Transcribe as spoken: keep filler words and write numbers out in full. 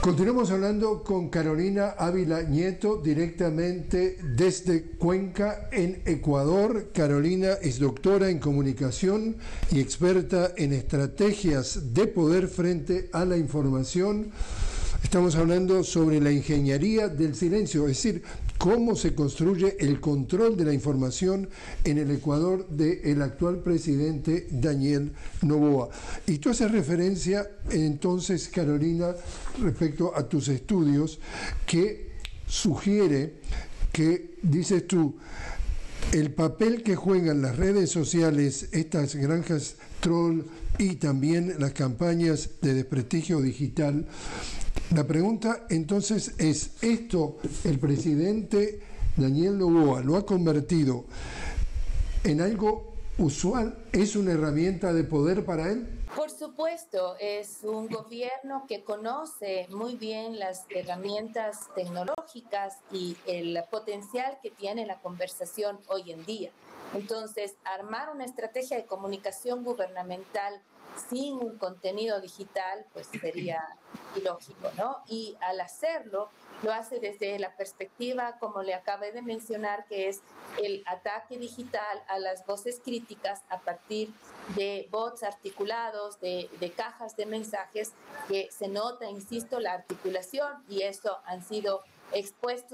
Continuamos hablando con Carolina Ávila Nieto, directamente desde Cuenca, en Ecuador. Carolina es doctora en comunicación y experta en estrategias de poder frente a la información. Estamos hablando sobre la ingeniería del silencio, es decir, cómo se construye el control de la información en el Ecuador del actual presidente Daniel Noboa. Y tú haces referencia entonces, Carolina, respecto a tus estudios, que sugiere que, dices tú, el papel que juegan las redes sociales, estas granjas troll y también las campañas de desprestigio digital. La pregunta entonces es, ¿esto el presidente Daniel Noboa lo ha convertido en algo usual? ¿Es una herramienta de poder para él? Por supuesto, es un gobierno que conoce muy bien las herramientas tecnológicas y el potencial que tiene la conversación hoy en día. Entonces, armar una estrategia de comunicación gubernamental sin un contenido digital, pues sería ilógico, ¿no? Y al hacerlo, lo hace desde la perspectiva, como le acabé de mencionar, que es el ataque digital a las voces críticas a partir de bots articulados, de, de cajas de mensajes, que se nota, insisto, la articulación, y eso han sido expuestos